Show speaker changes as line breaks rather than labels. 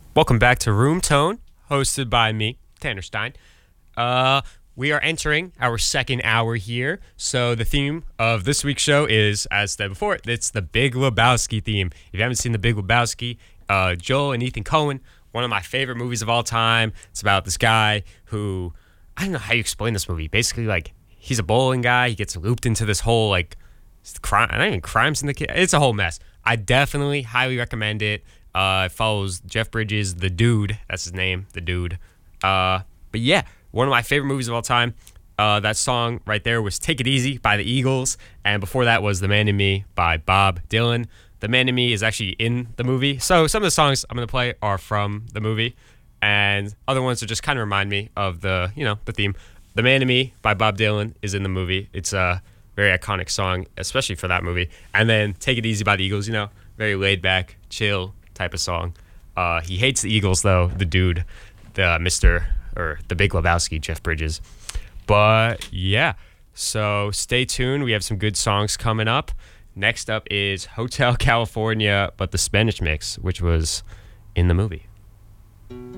Welcome back to Room Tone, hosted by me, Tanner Stein. We are entering our second hour here. So the theme of this week's show is, as said before, it's the Big Lebowski theme. If you haven't seen the Big Lebowski, Joel and Ethan Coen, one of my favorite movies of all time. It's about this guy who, I don't know how you explain this movie. Basically, like, he's a bowling guy. He gets looped into this whole, like, crime, not even crimes in the kid. It's a whole mess. I definitely highly recommend it. It follows Jeff Bridges, the dude. That's his name, the dude. But yeah, one of my favorite movies of all time. That song right there was Take It Easy by the Eagles. And before that was The Man in Me by Bob Dylan. The Man in Me is actually in the movie. So some of the songs I'm going to play are from the movie. And other ones that just kind of remind me of the theme. The Man in Me by Bob Dylan is in the movie. It's a very iconic song, especially for that movie. And then Take It Easy by the Eagles, very laid back, chill type of song. He hates the Eagles, though, the dude, the Big Lebowski, Jeff Bridges. But yeah, so stay tuned. We have some good songs coming up. Next up is Hotel California, but the Spanish mix, which was in the movie.